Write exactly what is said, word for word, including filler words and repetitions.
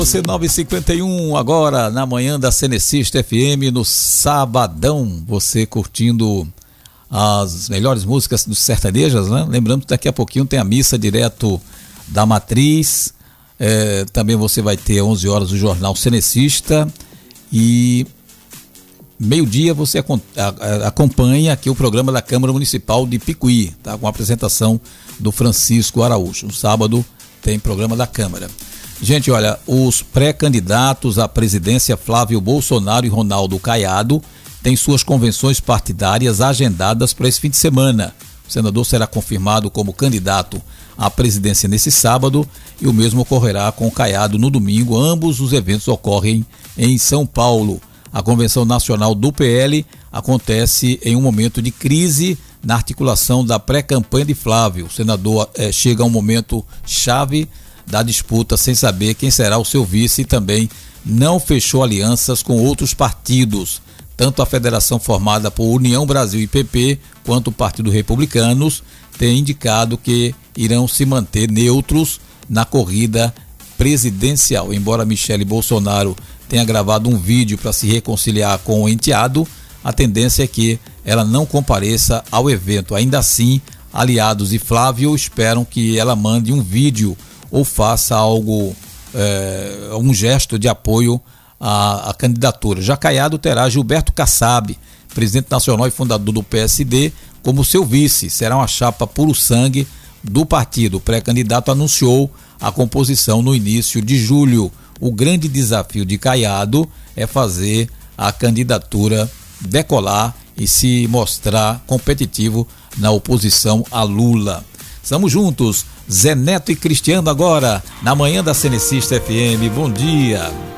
Você nove e cinquenta e um agora na manhã da Cenecista F M, no sabadão, você curtindo as melhores músicas dos sertanejas, né? Lembrando que daqui a pouquinho tem a missa direto da Matriz, é, também você vai ter às onze horas o Jornal Cenecista e meio-dia você acompanha aqui o programa da Câmara Municipal de Picuí, tá? Com a apresentação do Francisco Araújo. No sábado tem programa da Câmara. Gente, olha, os pré-candidatos à presidência Flávio Bolsonaro e Ronaldo Caiado têm suas convenções partidárias agendadas para esse fim de semana. O senador será confirmado como candidato à presidência nesse sábado e o mesmo ocorrerá com o Caiado no domingo. Ambos os eventos ocorrem em São Paulo. A convenção nacional do P L acontece em um momento de crise na articulação da pré-campanha de Flávio. O senador eh, chega a um momento chave da disputa sem saber quem será o seu vice e também não fechou alianças com outros partidos. Tanto a federação formada por União Brasil e P P quanto o Partido Republicanos têm indicado que irão se manter neutros na corrida presidencial. Embora Michele Bolsonaro tenha gravado um vídeo para se reconciliar com o enteado, a tendência é que ela não compareça ao evento. Ainda assim, aliados e Flávio esperam que ela mande um vídeo ou faça algo, é, um gesto de apoio à, à candidatura. Já Caiado terá Gilberto Kassab, presidente nacional e fundador do P S D, como seu vice. Será uma chapa puro sangue do partido. O pré-candidato anunciou a composição no início de julho. O grande desafio de Caiado é fazer a candidatura decolar e se mostrar competitivo na oposição a Lula. Estamos juntos, Zé Neto e Cristiano agora, na manhã da Cenecista F M. Bom dia.